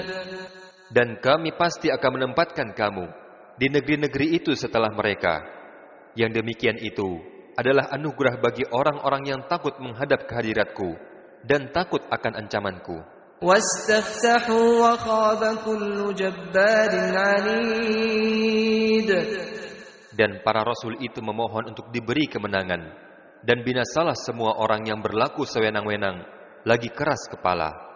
Dan kami pasti akan menempatkan kamu di negeri-negeri itu setelah mereka. Yang demikian itu adalah anugerah bagi orang-orang yang takut menghadap kehadiratku dan takut akan ancamanku. وَاسْتَفْتَحُوا وَخَابَ كُلُّ جَبَّارٍ عَنِيدٍ. Dan para rasul itu memohon untuk diberi kemenangan, dan binasalah semua orang yang berlaku sewenang-wenang, lagi keras kepala.